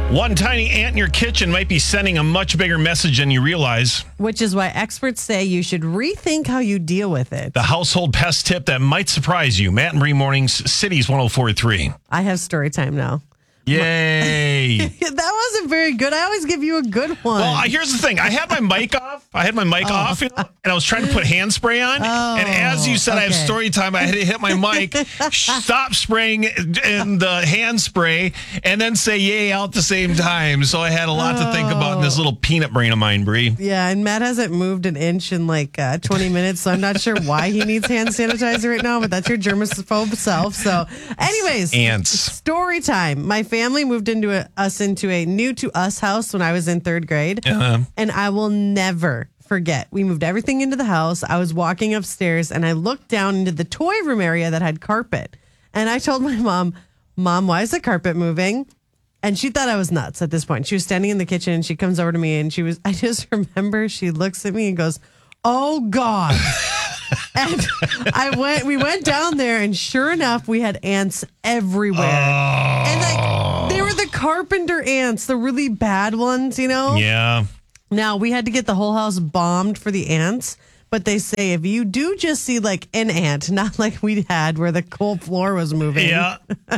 One tiny ant in your kitchen might be sending a much bigger message than you realize. Which is why experts say you should rethink how you deal with it. The household pest tip that might surprise you. Matt and Bree Mornings, Cities 104.3. I have story time now. Yay. That wasn't very good. I always give you a good one. Well, here's the thing. I had my mic off. off, and I was trying to put hand spray on. And as you said, I have story time. I had to hit my mic, stop spraying in the hand spray, and then say yay out at the same time. So I had a lot to think about in this little peanut brain of mine, Bree. Yeah, and Matt hasn't moved an inch in like 20 minutes, so I'm not sure why he needs hand sanitizer right now, but that's your germaphobe self. So anyways, ants. Story time. My family moved us into a new to us house when I was in third grade. And I will never forget. We moved everything into the house. I was walking upstairs and I looked down into the toy room area that had carpet. And I told my mom, why is the carpet moving? And she thought I was nuts at this point. She was standing in the kitchen and she comes over to me and I just remember she looks at me and goes, "Oh God." And we went down there and sure enough, we had ants everywhere. And they were the carpenter ants, the really bad ones, you know? Yeah. Now, we had to get the whole house bombed for the ants, but they say if you do just see like an ant, not like we had where the whole floor was moving. Yeah.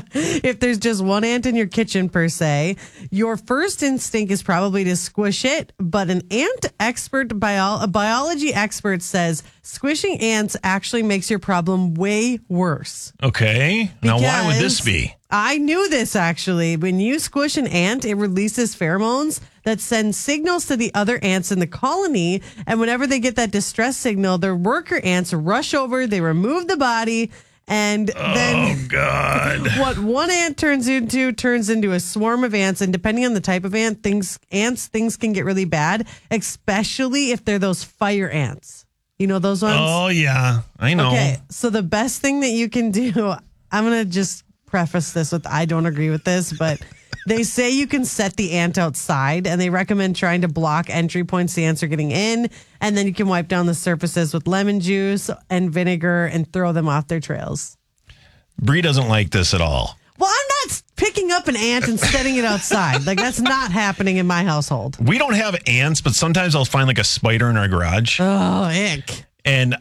If there's just one ant in your kitchen per se, your first instinct is probably to squish it. But an ant expert, a biology expert says squishing ants actually makes your problem way worse. Okay. Now, why would this be? I knew this actually. When you squish an ant, it releases pheromones that send signals to the other ants in the colony. And whenever they get that distress signal, their worker ants rush over, they remove the body. And then what one ant turns into a swarm of ants. And depending on the type of ant, things can get really bad, especially if they're those fire ants. You know those ones? Oh, yeah. I know. Okay. So the best thing that you can do, I'm going to just preface this with I don't agree with this, but they say you can set the ant outside and they recommend trying to block entry points the ants are getting in, and then you can wipe down the surfaces with lemon juice and vinegar and throw them off their trails. Bree doesn't like this at all. Well, I'm not picking up an ant and setting it outside. Like, that's not happening in my household. We don't have ants, but sometimes I'll find like a spider in our garage. Oh, ick. And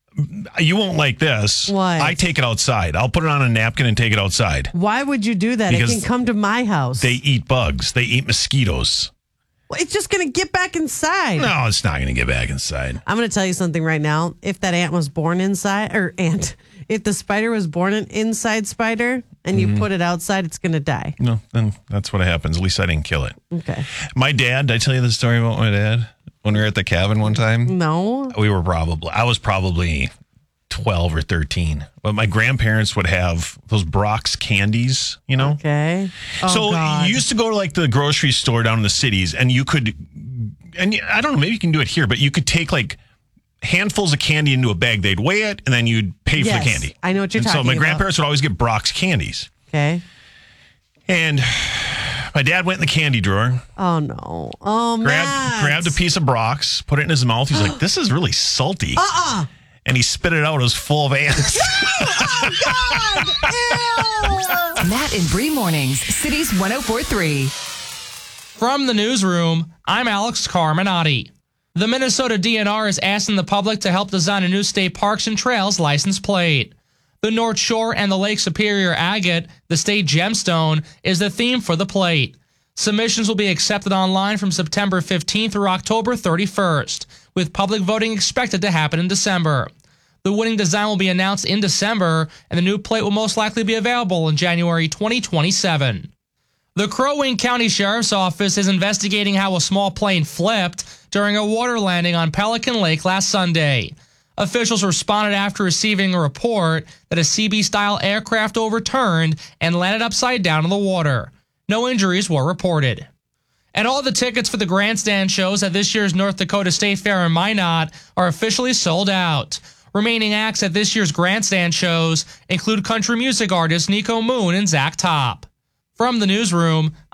you won't like this. What? I take it outside. I'll put it on a napkin and take it outside. Why would you do that? Because it can come to my house. They eat bugs. They eat mosquitoes. Well, it's just going to get back inside. No, it's not going to get back inside. I'm going to tell you something right now. If that ant was born inside, if the spider was born an inside spider and you put it outside, it's going to die. No, then that's what happens. At least I didn't kill it. Okay. My dad, did I tell you the story about my dad? When we were at the cabin one time? No. I was probably 12 or 13. But my grandparents would have those Brock's candies, you know? Okay. Oh, so God. you used to go to like the grocery store down in the cities and you could, and I don't know, maybe you can do it here, but you could take like handfuls of candy into a bag. They'd weigh it and then you'd pay for the candy. I know what you're talking about. So my about. grandparents would always get Brock's candies. Okay. And my dad went in the candy drawer. Oh, no. Oh, man. Grabbed a piece of Brock's, put it in his mouth. He's like, this is really salty. And he spit it out. It was full of ants. Oh, God. Ew. Matt and Bree Mornings, Cities 104.3. From the newsroom, I'm Alex Carminati. The Minnesota DNR is asking the public to help design a new state parks and trails license plate. The North Shore and the Lake Superior Agate, the state gemstone, is the theme for the plate. Submissions will be accepted online from September 15th through October 31st, with public voting expected to happen in December. The winning design will be announced in December, and the new plate will most likely be available in January 2027. The Crow Wing County Sheriff's Office is investigating how a small plane flipped during a water landing on Pelican Lake last Sunday. Officials responded after receiving a report that a CB-style aircraft overturned and landed upside down in the water. No injuries were reported. And all the tickets for the grandstand shows at this year's North Dakota State Fair in Minot are officially sold out. Remaining acts at this year's grandstand shows include country music artists Nico Moon and Zach Top. From the newsroom,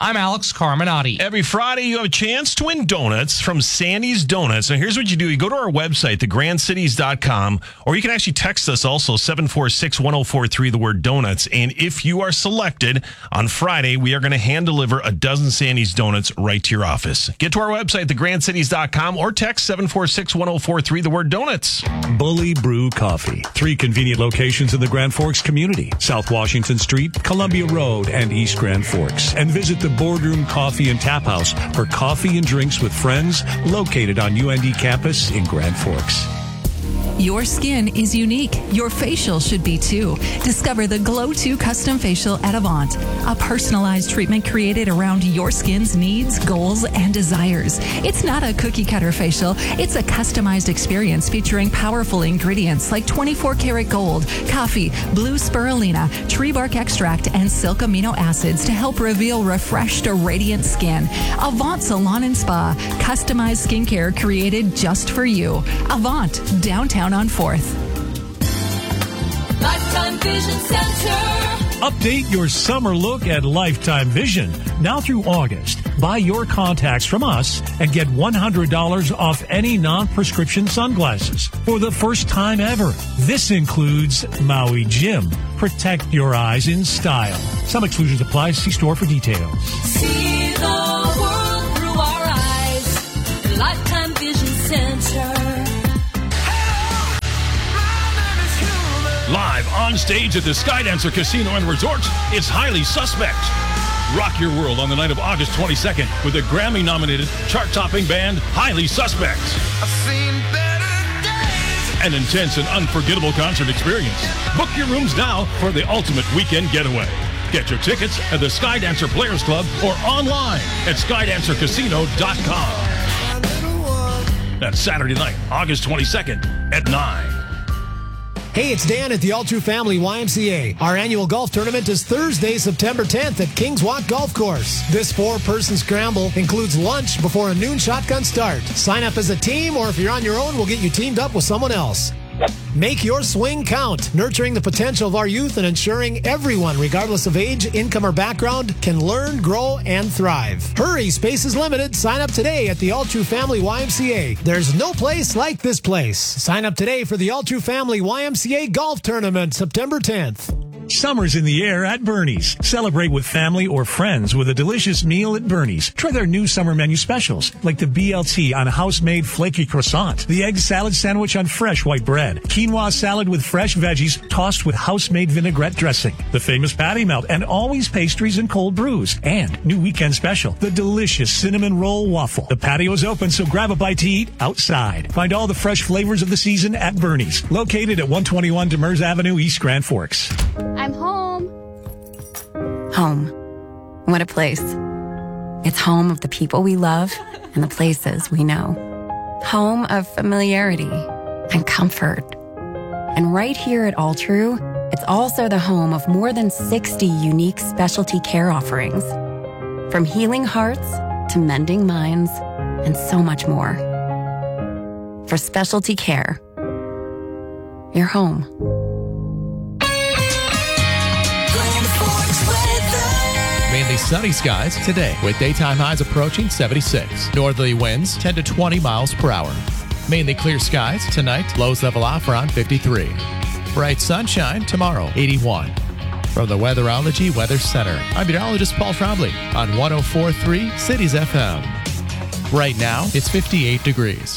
I'm Alex Carminati. Every Friday, you have a chance to win donuts from Sandy's Donuts. And here's what you do. You go to our website, thegrandcities.com, or you can actually text us also, 746-1043, the word donuts. And if you are selected on Friday, we are going to hand deliver a dozen Sandy's Donuts right to your office. Get to our website, thegrandcities.com, or text 746-1043, the word donuts. Bully Brew Coffee. 3 convenient locations in the Grand Forks community. South Washington Street, Columbia Road, and East Grand Forks. And visit the Boardroom Coffee and Tap House for coffee and drinks with friends, located on UND campus in Grand Forks. Your skin is unique. Your facial should be too. Discover the Glow 2 Custom Facial at Avant, a personalized treatment created around your skin's needs, goals, and desires. It's not a cookie-cutter facial. It's a customized experience featuring powerful ingredients like 24-karat gold, coffee, blue spirulina, tree bark extract, and silk amino acids to help reveal refreshed, radiant skin. Avant Salon and Spa, customized skincare created just for you. Avant, downtown on 4th. Lifetime Vision Center. Update your summer look at Lifetime Vision. Now through August, buy your contacts from us and get $100 off any non-prescription sunglasses for the first time ever. This includes Maui Jim. Protect your eyes in style. Some exclusions apply. See store for details. See the world through our eyes. Lifetime Vision Center. Live on stage at the Skydancer Casino and Resort, it's Highly Suspect. Rock your world on the night of August 22nd with the Grammy-nominated, chart-topping band Highly Suspect. I've seen better days. An intense and unforgettable concert experience. Book your rooms now for the ultimate weekend getaway. Get your tickets at the Skydancer Players Club or online at skydancercasino.com. That's Saturday night, August 22nd at 9. Hey, it's Dan at the All True Family YMCA. Our annual golf tournament is Thursday, September 10th at Kings Walk Golf Course. This 4-person scramble includes lunch before a noon shotgun start. Sign up as a team, or if you're on your own, we'll get you teamed up with someone else. Make your swing count, nurturing the potential of our youth and ensuring everyone, regardless of age, income, or background, can learn, grow, and thrive. Hurry, space is limited. Sign up today at the All True Family YMCA. There's no place like this place. Sign up today for the All True Family YMCA Golf Tournament, September 10th. Summer's in the air at Bernie's. Celebrate with family or friends with a delicious meal at Bernie's. Try their new summer menu specials, like the BLT on house-made flaky croissant, the egg salad sandwich on fresh white bread, quinoa salad with fresh veggies tossed with house-made vinaigrette dressing, the famous patty melt, and always pastries and cold brews. And new weekend special, the delicious cinnamon roll waffle. The patio's open, so grab a bite to eat outside. Find all the fresh flavors of the season at Bernie's, located at 121 Demers Avenue, East Grand Forks. I'm home. Home. What a place. It's home of the people we love and the places we know. Home of familiarity and comfort. And right here at All True, it's also the home of more than 60 unique specialty care offerings. From healing hearts to mending minds and so much more. For specialty care, you're home. Mainly sunny skies today with daytime highs approaching 76. Northerly winds 10 to 20 miles per hour. Mainly clear skies tonight. Lows level off around 53. Bright sunshine tomorrow, 81. From the Weatherology Weather Center, I'm meteorologist Paul Trombley on 104.3 Cities FM. Right now, it's 58 degrees.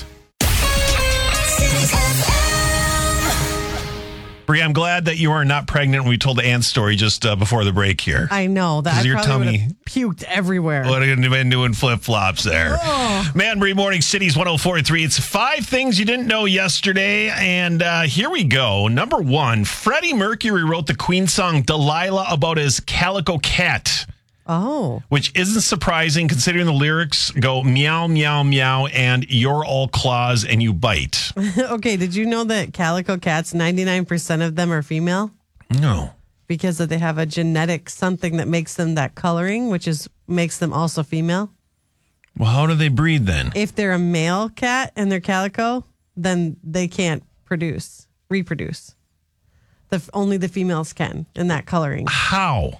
Bri, I'm glad that you are not pregnant when we told the Ann story just before the break here. I know that. Your tummy puked everywhere. Would have been doing flip-flops there. Oh. Man, Bri, Morning Cities 104.3. It's 5 things you didn't know yesterday. And here we go. Number 1, Freddie Mercury wrote the Queen song Delilah about his calico cat. Oh. Which isn't surprising considering the lyrics go meow, meow, meow, and you're all claws and you bite. Okay, did you know that calico cats, 99% of them are female? No. Because they have a genetic something that makes them that coloring, which makes them also female. Well, how do they breed then? If they're a male cat and they're calico, then they can't reproduce. Only the females can in that coloring. How?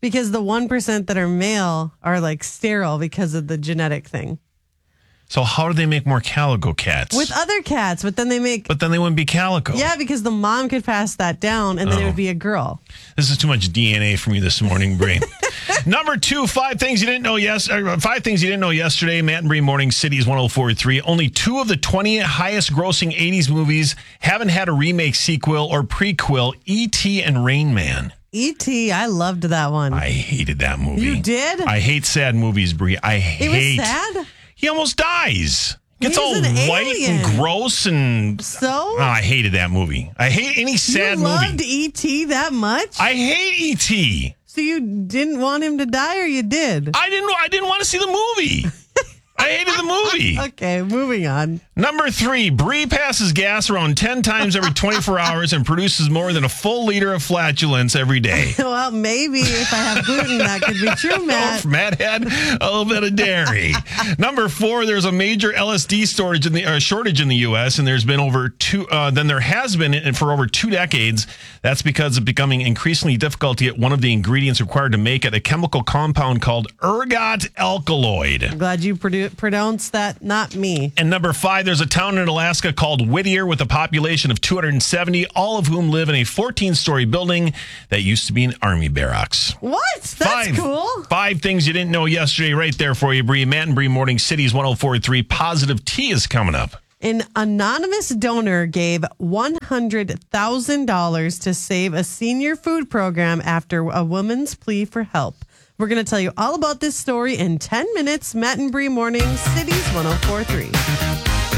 Because the 1% that are male are like sterile because of the genetic thing. So how do they make more calico cats? With other cats, but then they wouldn't be calico. Yeah, because the mom could pass that down and then it would be a girl. This is too much DNA for me this morning, Bree. Number 2, 5 things you didn't know 5 things you didn't know yesterday. Matt and Bree Morning City's 104.3. Only 2 of the 20 highest grossing 80s movies haven't had a remake, sequel, or prequel. E.T. and Rain Man. E.T., I loved that one. I hated that movie. You did? I hate sad movies, Bree. It was sad? He almost dies. Gets all an white alien. and gross and... So? Oh, I hated that movie. I hate any sad movie. You loved E.T. that much? I hate E.T. So you didn't want him to die, or you did? I didn't want to see the movie. I hated the movie. Okay, moving on. Number 3, Bree passes gas around 10 times every 24 hours and produces more than a full liter of flatulence every day. Well, maybe if I have gluten, that could be true, Matt. Matt had a little bit of dairy. Number 4, there's a major LSD shortage in the U.S., and there's been there has been for over 2 decades. That's because of becoming increasingly difficult to get one of the ingredients required to make it, a chemical compound called ergot alkaloid. I'm glad you pronounced that, not me. And number 5, there's a town in Alaska called Whittier with a population of 270, all of whom live in a 14-story building that used to be an army barracks. What? That's cool. 5 things you didn't know yesterday right there for you, Bree. Matt and Bree Morning City's 104.3. Positive Tea is coming up. An anonymous donor gave $100,000 to save a senior food program after a woman's plea for help. We're going to tell you all about this story in 10 minutes. Matt and Bree Morning, Cities 104.3.